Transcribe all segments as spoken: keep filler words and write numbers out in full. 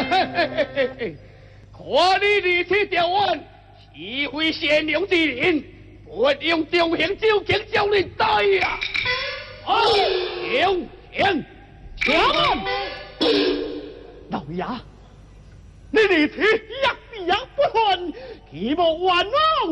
看你力气调稳，是非善良之人，不用中刑就请将你逮呀！啊，行行， 强！老爷，你力气一样不乱，岂莫冤枉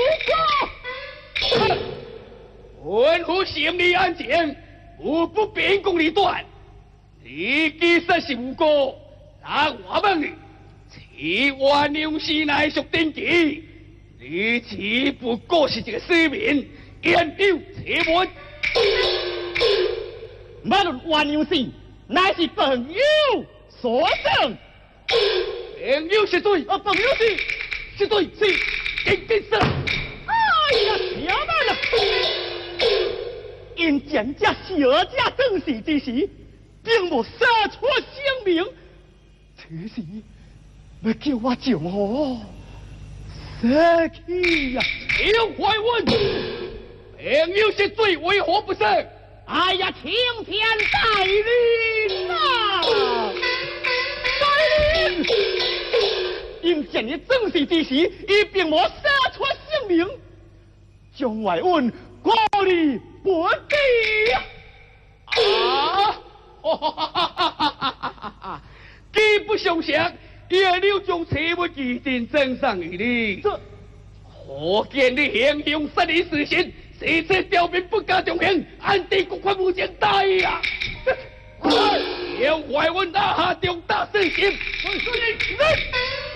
无辜？ 文府心理安静，无不便公理断。你其实是无辜，但我问你，此万用是乃属定期，你只不过是一个市民，言丢此文。 无论万用是，乃是朋友所生。 朋友是对， 啊，朋友是是对，是定定是。 哎呀，小慢了！因蒋家小家登时之时，并无杀错性命，此时要叫我从何舍弃呀？ 有怀问，朋友是对，为何不赦？ 哎呀，青天在临啊！在临！因见你正时之时，伊并无杀错性命，将外恩过你不敌呀！ 啊！哈哈哈哈哈哈！既不相想，也了将此物疑定真上于你。 这可见你行凶杀人死刑，是次刁民不加重刑，暗地国款无简单呀！让外文拿下重大事情，我说你